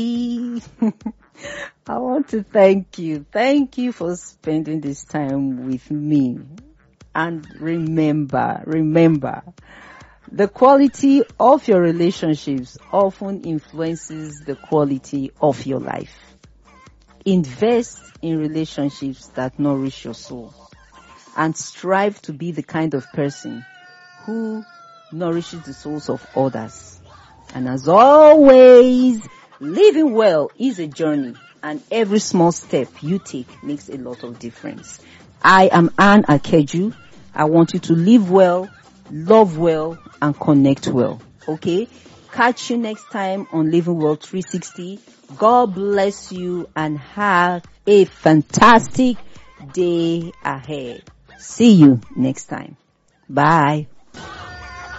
I want to thank you. Thank you for spending this time with me. And remember, the quality of your relationships often influences the quality of your life. Invest in relationships that nourish your soul and strive to be the kind of person who nourishes the souls of others. And as always, living well is a journey, and every small step you take makes a lot of difference. I am Anne Akeju. I want you to live well, love well, and connect well. Okay? Catch you next time on Living Well 360. God bless you and have a fantastic day ahead. See you next time. Bye.